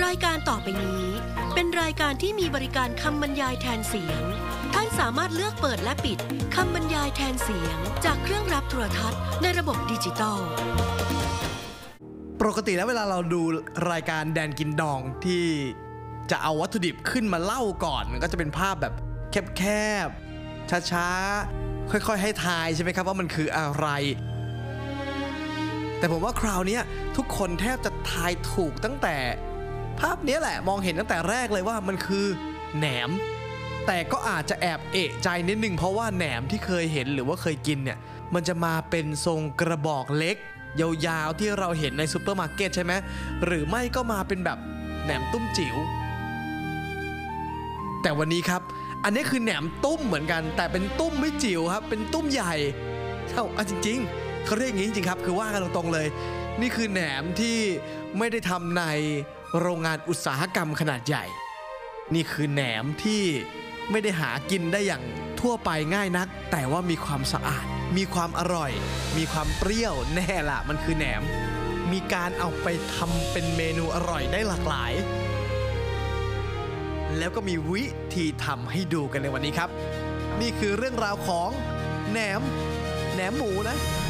ายการต่อไปนี้เป็นรายการที่มีบริการคำบรรยายแทนเสียงท่านสามารถเลือกเปิดและปิดคำบรรยายแทนเสียงจากเครื่องรับโทรทัศน์ในระบบดิจิตอลปกติแล้วเวลาเราดูรายการแดนกินดองที่จะเอาวัตถุดิบขึ้นมาเล่าก่อนมันก็จะเป็นภาพแบบแคบๆช้าๆค่อยๆให้ทายใช่ไหมครับว่ามันคืออะไรแต่ผมว่าคราวนี้ทุกคนแทบจะทายถูกตั้งแต่ภาพนี้แหละมองเห็นตั้งแต่แรกเลยว่ามันคือแหนมแต่ก็อาจจะแอบเอะใจนิดนึงเพราะว่าแหนมที่เคยเห็นหรือว่าเคยกินเนี่ยมันจะมาเป็นทรงกระบอกเล็กยาวๆที่เราเห็นในซูเปอร์มาร์เก็ตใช่ไหมหรือไม่ก็มาเป็นแบบแหนมตุ้มจิ๋วแต่วันนี้ครับอันนี้คือแหนมตุ้มเหมือนกันแต่เป็นตุ้มไม่จิ๋วครับเป็นตุ้มใหญ่เอาจริงๆเขาเรียกอย่างนี้จริงๆครับคือว่ากันตรงๆเลยนี่คือแหนมที่ไม่ได้ทำในโรงงานอุตสาหกรรมขนาดใหญ่นี่คือแหนมที่ไม่ได้หากินได้อย่างทั่วไปง่ายนักแต่ว่ามีความสะอาดมีความอร่อยมีความเปรี้ยวแน่ล่ะมันคือแหนมมีการเอาไปทำเป็นเมนูอร่อยได้หลากหลายแล้วก็มีวิธีทำให้ดูกันในวันนี้ครับนี่คือเรื่องราวของแหนมหมูนะ